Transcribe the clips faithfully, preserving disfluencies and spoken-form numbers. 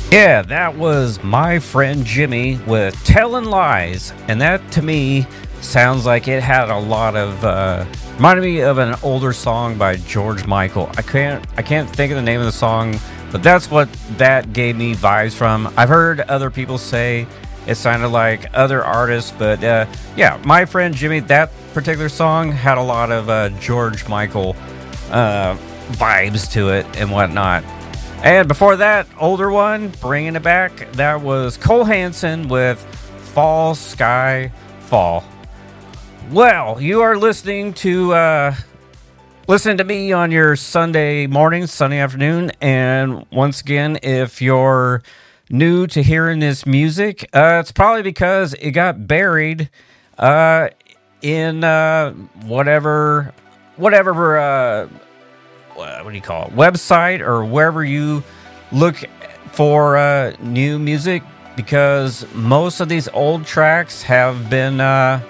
Yeah, that was my friend Jimmy with Telling Lies, and that to me sounds like it had a lot of uh, reminded me of an older song by George Michael. I can't I can't think of the name of the song, but that's what that gave me vibes from. I've heard other people say it sounded like other artists, but uh, yeah, my friend Jimmy, that particular song had a lot of uh, George Michael uh, vibes to it and whatnot. And before that, older one, bringing it back, that was Cole Hanson with Fall Sky Fall. Well, you are listening to uh, listen to me on your Sunday morning, Sunday afternoon, and once again, if you're new to hearing this music, uh, it's probably because it got buried uh, in uh, whatever, whatever. Uh, what do you call it, website or wherever you look for uh, new music, because most of these old tracks have been uh,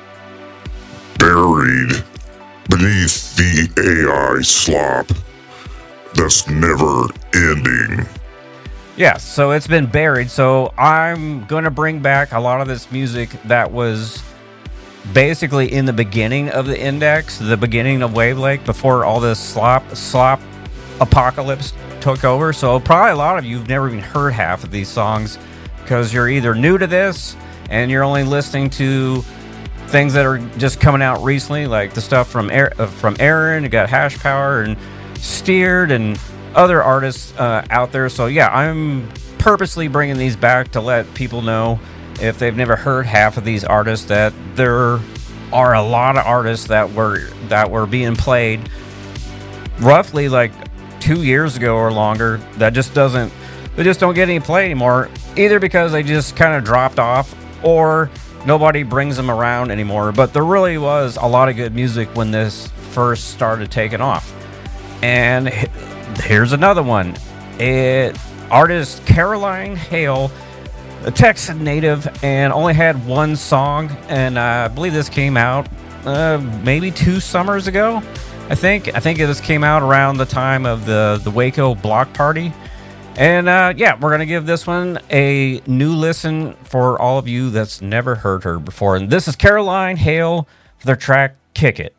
buried beneath the A I slop that's never ending. Yeah, so it's been buried. So I'm going to bring back a lot of this music that was basically in the beginning of the index, the beginning of Wavelake, before all this slop slop apocalypse took over. So probably a lot of you have never even heard half of these songs because you're either new to this and you're only listening to things that are just coming out recently, like the stuff from Air, uh, from Aaron. You got Hash Power and Steered and other artists uh, out there. So yeah, I'm purposely bringing these back to let people know, if they've never heard half of these artists, that there are a lot of artists that were that were being played roughly like two years ago or longer that just doesn't they just don't get any play anymore, either because they just kind of dropped off or nobody brings them around anymore. But there really was a lot of good music when this first started taking off. And here's another one. It artist Caroline Hale, a Texan native, and only had one song, and uh, I believe this came out uh, maybe two summers ago. I think I think this came out around the time of the the Waco block party, and uh, yeah, we're gonna give this one a new listen for all of you that's never heard her before. And this is Caroline Hale for their track "Kick It."